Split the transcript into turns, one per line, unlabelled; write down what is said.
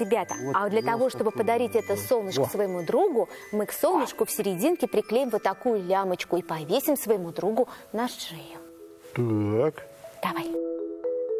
Ребята, а для того, чтобы подарить это солнышко своему другу, мы к солнышку в серединке приклеим вот такую лямочку и повесим своему другу на шею.
Так.
Давай.